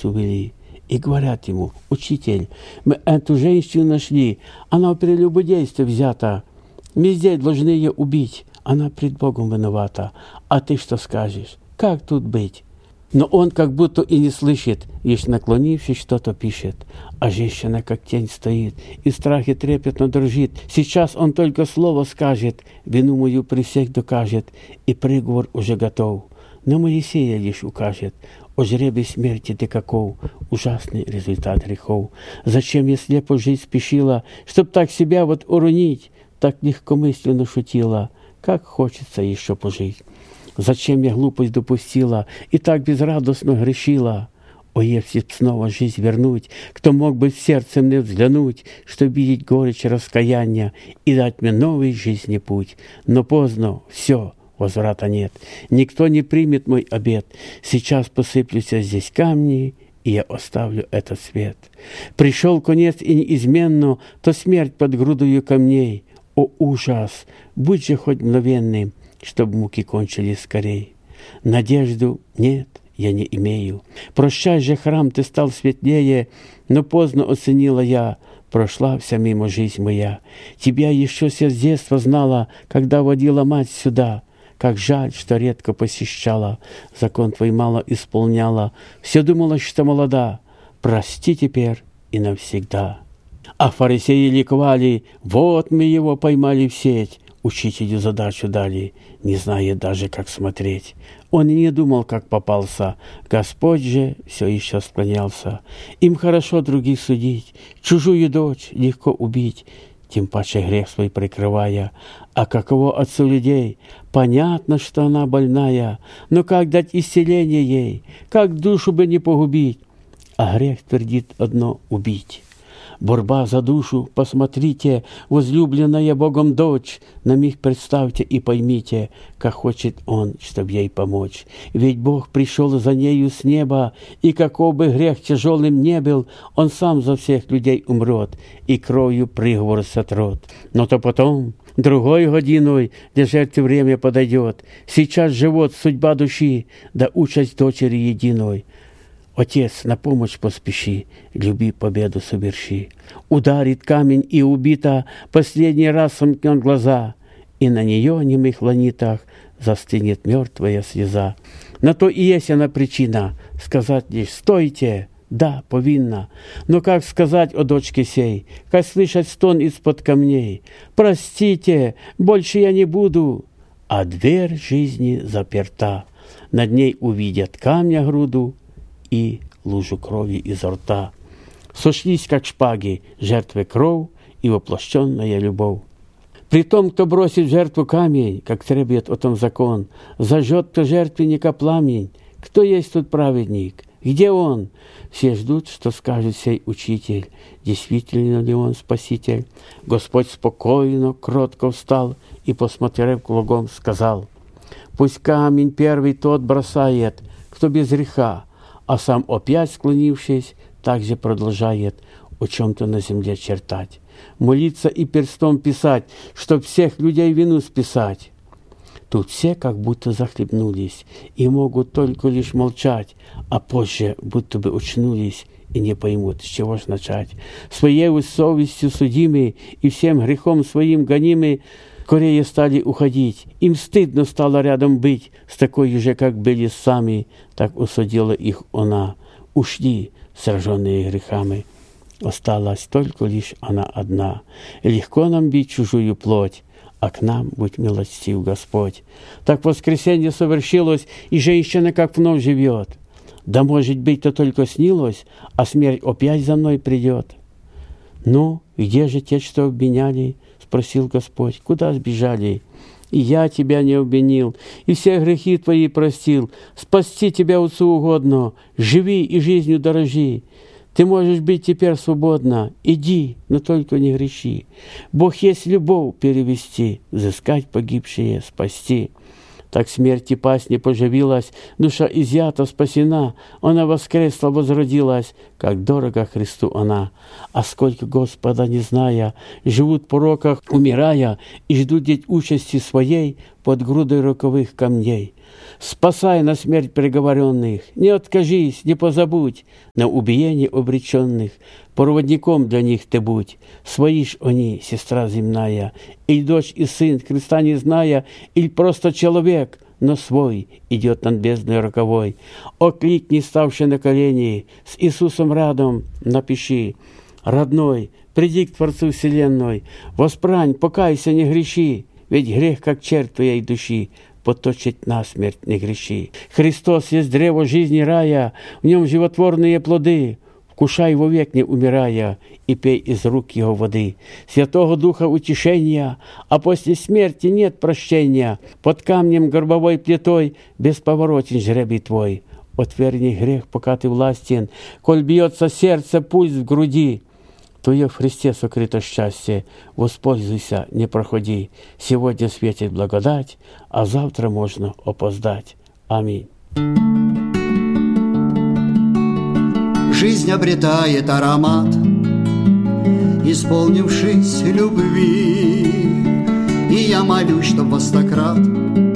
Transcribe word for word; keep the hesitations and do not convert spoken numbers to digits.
улицу вели. И говорят ему: «Учитель, мы эту женщину нашли, она в прелюбодействе взята. Мы здесь должны ее убить, она пред Богом виновата. А ты что скажешь? Как тут быть?» Но он как будто и не слышит, лишь наклонившись, что-то пишет. А женщина как тень стоит, и в страхе трепетно дрожит. Сейчас он только слово скажет, вину мою при всех докажет, и приговор уже готов. На Моисея лишь укажет: «О жребий смерти ты каков, ужасный результат грехов. Зачем я слепо жизнь спешила, чтоб так себя вот уронить?» Так легкомысленно шутила, как хочется еще пожить. Зачем я глупость допустила и так безрадостно грешила? О, если б снова жизнь вернуть, кто мог бы в сердце мне взглянуть, чтоб видеть горечь раскаяния и дать мне новый жизни путь. Но поздно, все, возврата нет, никто не примет мой обет. Сейчас посыплются здесь камни, и я оставлю этот свет. Пришел конец, и неизменно то смерть под грудою камней. О, ужас! Будь же хоть мгновенным, чтоб муки кончились скорей. Надежду нет, я не имею. Прощай же, храм, ты стал светлее, но поздно оценила я. Прошла вся мимо жизнь моя. Тебя еще с детства знала, когда водила мать сюда. Как жаль, что редко посещала, закон твой мало исполняла. Все думала, что молода. Прости теперь и навсегда. А фарисеи ликовали: вот мы его поймали в сеть. Учителю задачу дали, не зная даже, как смотреть. Он и не думал, как попался. Господь же все еще склонялся. Им хорошо других судить, чужую дочь легко убить, тем паче грех свой прикрывая. А каково отцу людей? Понятно, что она больная, но как дать исцеление ей? Как душу бы не погубить? А грех твердит одно — убить. Борьба за душу, посмотрите, возлюбленная Богом дочь, на миг представьте и поймите, как хочет Он, чтоб ей помочь. Ведь Бог пришел за нею с неба, и каков бы грех тяжелым не был, Он сам за всех людей умрет, и кровью приговор сотрет. Но то потом, другой годиной, где жертве время подойдет, сейчас живот, судьба души, да участь дочери единой. Отец, на помощь поспеши, люби, победу соверши. Ударит камень, и убита, последний раз сомкнет глаза, и на нее немых ланитах застынет мертвая слеза. На то и есть она причина, сказать лишь: «Стойте!» Да, повинна, но как сказать о дочке сей, как слышать стон из-под камней? «Простите, больше я не буду!» А дверь жизни заперта, над ней увидят камня груду и лужу крови изо рта. Сошлись, как шпаги, жертвы кровь и воплощенная любовь. При том, кто бросит в жертву камень, как требует о том закон, зажжет кто жертвенника пламень. Кто есть тут праведник? Где он? Все ждут, что скажет сей учитель. Действительно ли он спаситель? Господь спокойно, кротко встал и, посмотрев кругом, сказал: «Пусть камень первый тот бросает, кто без греха», а сам, опять склонившись, также продолжает о чем-то на земле чертать, молиться и перстом писать, чтоб всех людей вину списать. Тут все как будто захлебнулись и могут только лишь молчать, а позже будто бы очнулись и не поймут, с чего ж начать. Своей совестью судимые и всем грехом своим гонимые скорее стали уходить. Им стыдно стало рядом быть с такой же, как были сами, так усудила их она. Ушли, сраженные грехами. Осталась только лишь она одна. Легко нам бить чужую плоть, а к нам будь милостив Господь. Так воскресенье совершилось, и женщина как вновь живет. Да, может быть, то только снилось, а смерть опять за мной придет. Ну, где же те, что обвиняли? Спросил Господь. Куда сбежали? И я тебя не обвинил, и все грехи твои простил. Спасти тебя отцу угодно. Живи и жизнью дорожи. Ты можешь быть теперь свободна. Иди, но только не греши. Бог есть любовь перевести, взыскать погибшие, спасти. Так смерти пасть не поживилась, душа изъята, спасена, она воскресла, возродилась, как дорого Христу она. А сколько Господа не зная, живут в пороках, умирая, и ждут деть участи своей под грудой роковых камней. Спасай на смерть приговоренных, не откажись, не позабудь, на убиение обреченных, проводником для них ты будь. Свои ж они, сестра земная, или дочь и сын, Христа не зная, или просто человек, но свой идет над бездной роковой. Окликни, ставший на колени, с Иисусом рядом напиши: родной, приди к Творцу вселенной, воспрань, покайся, не греши, ведь грех, как черт твоей души, поточить насмерть не греши. Христос есть древо жизни рая, в нем животворные плоды. Вкушай вовек, не умирая, и пей из рук его воды. Святого Духа утешения, а после смерти нет прощения. Под камнем горбовой плитой бесповоротен жребий твой. Отверни грех, пока ты властен, коль бьется сердце, пульс в груди. Твое в Христе сокрыто счастье, воспользуйся, не проходи. Сегодня светит благодать, а завтра можно опоздать. Аминь. Жизнь обретает аромат, исполнившись любви, и я молюсь, чтоб во сто крат